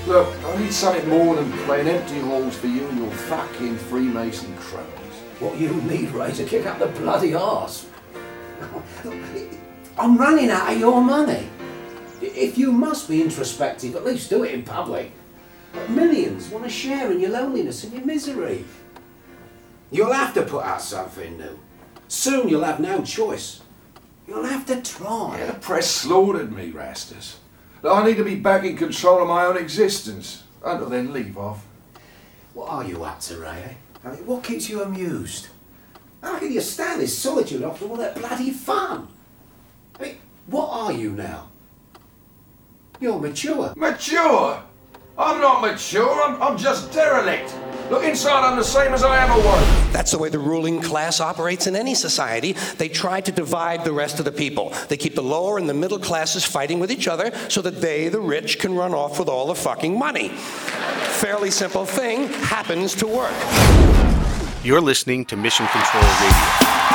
Look, I need something more than playing empty halls for you and your fucking Freemason cronies. What you need, Ray, to kick up the bloody arse. I'm running out of your money. If you must be introspective, at least do it in public. Millions want to share in your loneliness and your misery. You'll have to put out something new. Soon you'll have no choice. You'll have to try. Yeah, the press slaughtered me, Rastus. I need to be back in control of my own existence. Until then, leave off. What are you up to, Ray? I mean, what keeps you amused? How can you stand this solitude after all that bloody fun? I mean, what are you now? You're mature. Mature? I'm not mature, I'm just derelict. Look, inside I'm the same as I ever was. That's the way the ruling class operates in any society. They try to divide the rest of the people. They keep the lower and the middle classes fighting with each other so that they, the rich, can run off with all the fucking money. Fairly simple thing, happens to work. You're listening to Mission Control Radio.